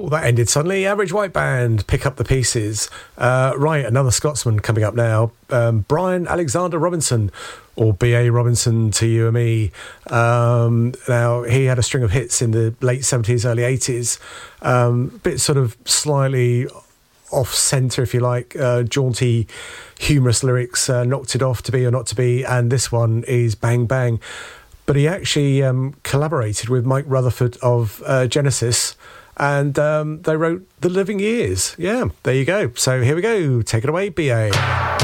Oh, that ended suddenly. Average White Band, Pick Up the Pieces. Right, another Scotsman coming up now. Brian Alexander Robinson, or B.A. Robinson to you and me. Now, he had a string of hits in the late 70s, early 80s. Bit sort of slightly off-centre, if you like, jaunty, humorous lyrics, Knocked It Off, To Be or Not To Be, and this one is Bang Bang. But he actually collaborated with Mike Rutherford of Genesis, and they wrote The Living Years. Yeah, there you go. So here we go. Take it away, B.A.